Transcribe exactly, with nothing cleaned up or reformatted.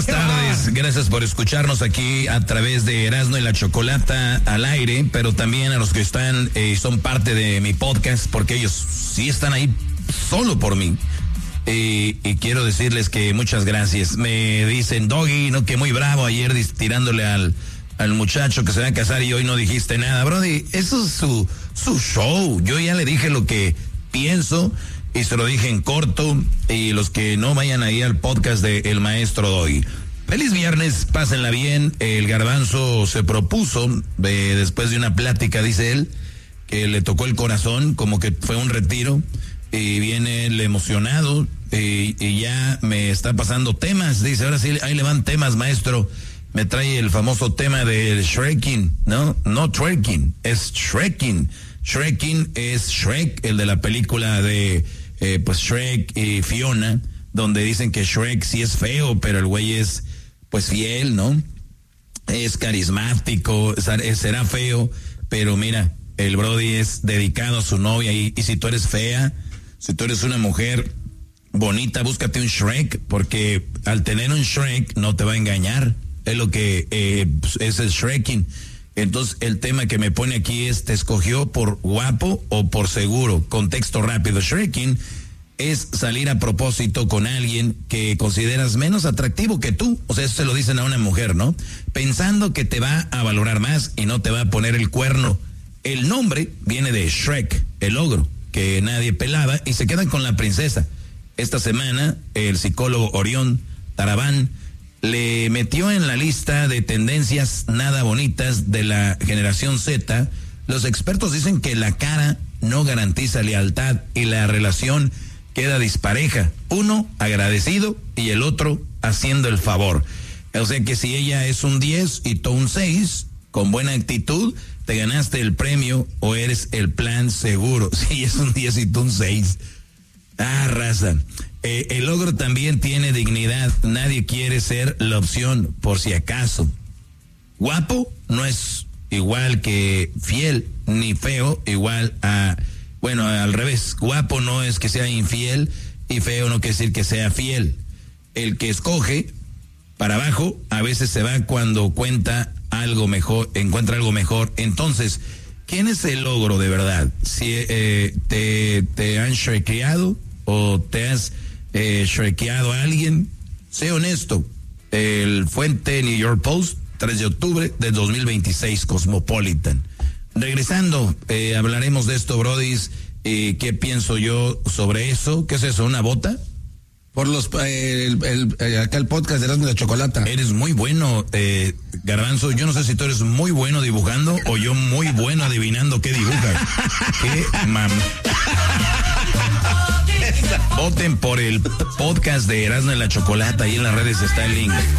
buenas tardes, gracias por escucharnos aquí a través de Erasmo y la Chocolata al aire, pero también a los que están y eh, son parte de mi podcast, porque ellos sí están ahí solo por mí. Eh, y quiero decirles que muchas gracias. Me dicen, Doggy, no, que muy bravo ayer tirándole al, al muchacho que se va a casar y hoy no dijiste nada. Brody, eso es su, su show. Yo ya le dije lo que pienso y se lo dije en corto. Y los que no vayan ahí al podcast de El Maestro Doggy. Feliz viernes, pásenla bien. El Garbanzo se propuso, eh, después de una plática, dice él, que le tocó el corazón, como que fue un retiro. Y viene el emocionado y, y ya me está pasando temas. Dice, ahora sí, ahí le van temas, maestro. Me trae el famoso tema del Shreking, ¿no? No twerking, es Shreking. Shreking es Shrek, el de la película de, eh, pues, Shrek y Fiona, donde dicen que Shrek sí es feo, pero el güey es, pues, fiel, ¿no? Es carismático, será feo, pero mira, el Brody es dedicado a su novia y, y si tú eres fea, si tú eres una mujer bonita, búscate un Shrek, porque al tener un Shrek no te va a engañar. Es lo que eh, es el Shreking. Entonces, el tema que me pone aquí es, ¿te escogió por guapo o por seguro? Contexto rápido. Shreking es salir a propósito con alguien que consideras menos atractivo que tú. O sea, eso se lo dicen a una mujer, ¿no? Pensando que te va a valorar más y no te va a poner el cuerno. El nombre viene de Shrek, el ogro, que nadie pelaba, y se quedan con la princesa. Esta semana, el psicólogo Orión Tarabán le metió en la lista de tendencias nada bonitas de la generación Z. Los expertos dicen que la cara no garantiza lealtad y la relación queda dispareja. Uno agradecido y el otro haciendo el favor. O sea que si ella es un diez y tú un seis, con buena actitud, te ganaste el premio o eres el plan seguro. Si es un diez y tú un seis. Ah, raza. Eh, el ogro también tiene dignidad. Nadie quiere ser la opción por si acaso. Guapo no es igual que fiel, ni feo igual a... Bueno, al revés. Guapo no es que sea infiel y feo no quiere decir que sea fiel. El que escoge para abajo a veces se va cuando cuenta algo mejor, encuentra algo mejor. Entonces, ¿quién es el ogro de verdad? Si eh, te, te han shrekeado o te has eh, shrekeado a alguien, sé honesto. El Fuente New York Post, tres de octubre de dos mil veintiséis, Cosmopolitan. Regresando, eh, hablaremos de esto, brodis. Eh, ¿Qué pienso yo sobre eso? ¿Qué es eso, una bota? Por los eh, el, el, el, acá el podcast de Erasmo y la Chocolata. Eres muy bueno, eh, Garbanzo. Yo no sé si tú eres muy bueno dibujando o yo muy bueno adivinando qué dibujas. Qué mam. Voten por el podcast de Erasmo y la Chocolata. Ahí en las redes está el link.